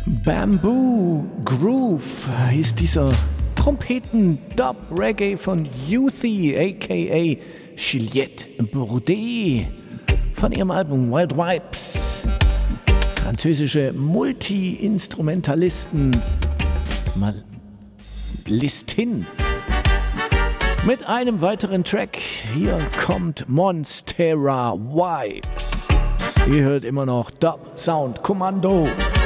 Bamboo Groove hieß dieser Trompeten-Dub-Reggae von Youthy, a.k.a. Juliette Bourdet, von ihrem Album Wild Vibes. Französische Multi-Instrumentalisten, Listin. Mit einem weiteren Track, hier kommt Monstera Vibes. Ihr hört immer noch Dub Sound Kommando.